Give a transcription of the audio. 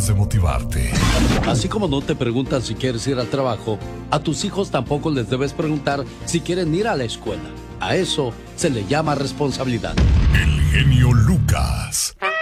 de motivarte. Así como no te preguntan si quieres ir al trabajo, a tus hijos tampoco les debes preguntar si quieren ir a la escuela. A eso se le llama responsabilidad. El genio Lucas.